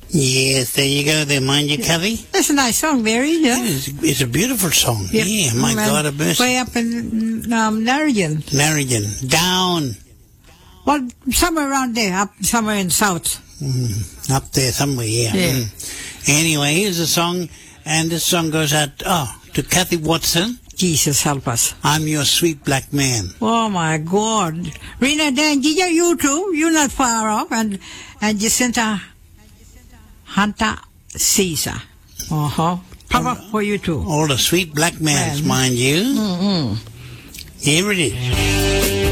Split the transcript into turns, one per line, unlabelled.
Yes, there you go. There, mind you, Covey.
That's a nice song, Barry. Yeah.
It's a beautiful song.
Yep.
Yeah, my God, a mercy.
Way up in Narragain.
Narragain. Down.
Well, somewhere around there, up somewhere in south.
Up there somewhere, yeah. Anyway, here's a song, and this song goes out to Kathy Watson.
Jesus help us.
I'm Your Sweet Black Man.
Oh, my God. Rena Dan, you too. You're not far off. And Jacinta Hunter Caesar. Power for you too.
All the sweet black mans, mind you.
Mm-hmm.
Here it is.